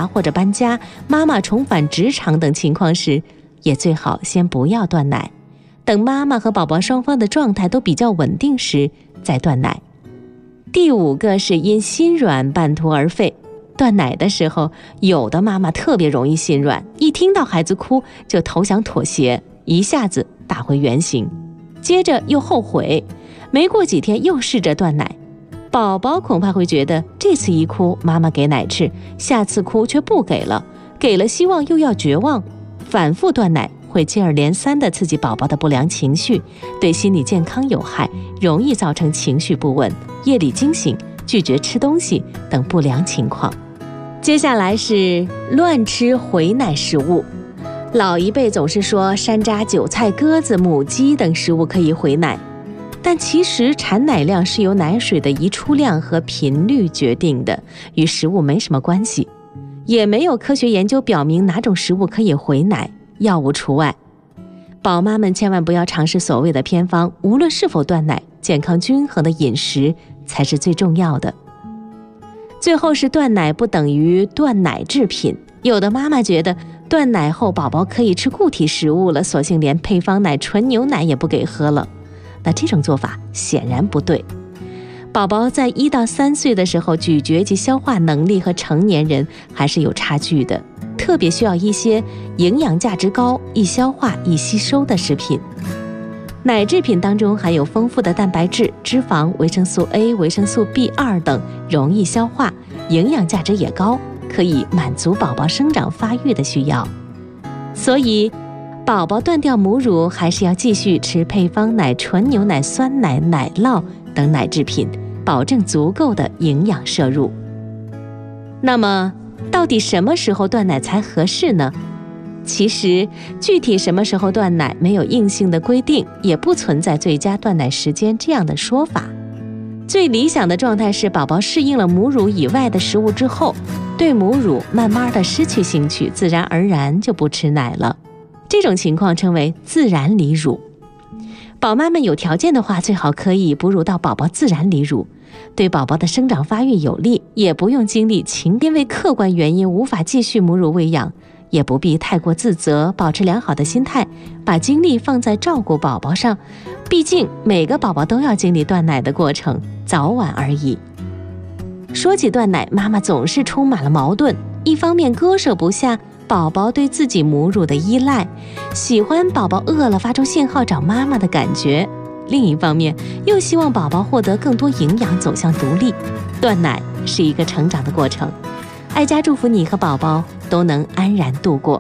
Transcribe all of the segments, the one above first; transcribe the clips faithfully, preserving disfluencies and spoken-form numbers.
牙或者搬家，妈妈重返职场等情况时，也最好先不要断奶，等妈妈和宝宝双方的状态都比较稳定时再断奶。第五个是因心软半途而废。断奶的时候，有的妈妈特别容易心软，一听到孩子哭就投降妥协，一下子打回原形，接着又后悔，没过几天又试着断奶。宝宝恐怕会觉得这次一哭妈妈给奶吃，下次哭却不给了，给了希望又要绝望，反复断奶会接二连三地刺激宝宝的不良情绪，对心理健康有害，容易造成情绪不稳、夜里惊醒、拒绝吃东西等不良情况。接下来是乱吃回奶食物。老一辈总是说山楂、韭菜、鸽子、母鸡等食物可以回奶，但其实产奶量是由奶水的移出量和频率决定的，与食物没什么关系，也没有科学研究表明哪种食物可以回奶，药物除外。宝妈们千万不要尝试所谓的偏方，无论是否断奶，健康均衡的饮食才是最重要的。最后是断奶不等于断奶制品，有的妈妈觉得断奶后宝宝可以吃固体食物了，索性连配方奶、纯牛奶也不给喝了。那这种做法显然不对。宝宝在一到三岁的时候，咀嚼及消化能力和成年人还是有差距的，特别需要一些营养价值高、易消化、易吸收的食品。奶制品当中含有丰富的蛋白质、脂肪、维生素 A、维生素 B 二 等，容易消化，营养价值也高，可以满足宝宝生长发育的需要。所以宝宝断掉母乳，还是要继续吃配方奶、纯牛奶、酸奶、奶酪等奶制品，保证足够的营养摄入。那么到底什么时候断奶才合适呢？其实具体什么时候断奶没有硬性的规定，也不存在最佳断奶时间这样的说法。最理想的状态是宝宝适应了母乳以外的食物之后，对母乳慢慢的失去兴趣，自然而然就不吃奶了。这种情况称为自然离乳。宝妈们有条件的话，最好可以哺乳到宝宝自然离乳，对宝宝的生长发育有利，也不用经历情因为客观原因无法继续母乳喂养，也不必太过自责，保持良好的心态，把精力放在照顾宝宝上。毕竟每个宝宝都要经历断奶的过程，早晚而已。说起断奶，妈妈总是充满了矛盾，一方面割舍不下宝宝对自己母乳的依赖，喜欢宝宝饿了发出信号找妈妈的感觉，另一方面又希望宝宝获得更多营养，走向独立。断奶是一个成长的过程，爱家祝福你和宝宝都能安然度过。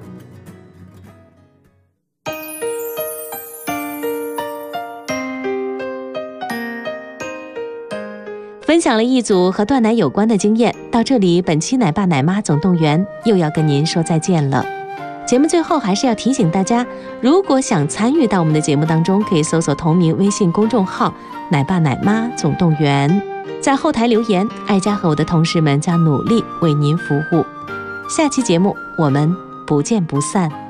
分享了一组和断奶有关的经验，到这里本期奶爸奶妈总动员又要跟您说再见了。节目最后还是要提醒大家，如果想参与到我们的节目当中，可以搜索同名微信公众号奶爸奶妈总动员，在后台留言，爱家和我的同事们将努力为您服务。下期节目我们不见不散。